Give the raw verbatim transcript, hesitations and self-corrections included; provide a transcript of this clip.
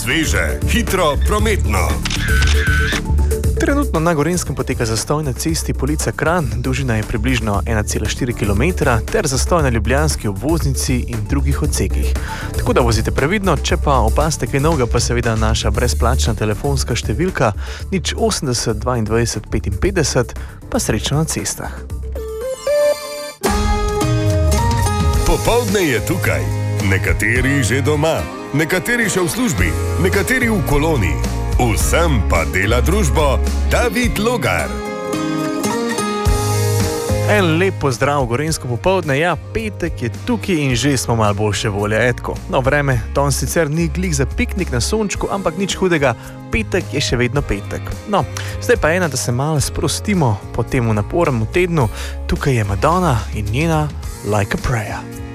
sveže, hitro, prometno. Trenutno na Gorenjskem poteka zastoj na cesti Polica-Kranj, dolžina je približno ena cela štiri kilometra, ter zastoj na ljubljanski obvoznici in drugih odsekih. Tako da vozite previdno, če pa opazite kaj novega, pa seveda naša brezplačna telefonska številka nič osemdeset dvaindvajset petinpetdeset, pa srečno na cestah. Popoldne je tukaj, nekateri že doma, nekateri še v službi, nekateri v koloni. Vsem pa dela družbo David Logar. En lep pozdrav, gorenjsko popoldne, ja, petek je tukaj in že smo malo boljše volje, etko. No, vreme, danes sicer ni glih za piknik na sončku, ampak nič hudega, petek je še vedno petek. No, zdaj pa ena, da se malo sprostimo po temu napornemu tednu, tukaj je Madonna in njena Like a Prayer.